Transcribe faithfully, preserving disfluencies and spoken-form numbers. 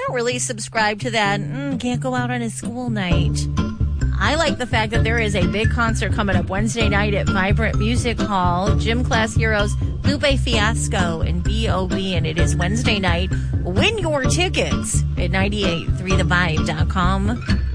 don't really subscribe to that. Mm, can't go out on a school night. I like the fact that there is a big concert coming up Wednesday night at Vibrant Music Hall. Gym Class Heroes, Lupe Fiasco, and B O B, and it is Wednesday night. Win your tickets at nine eight three the vibe dot com.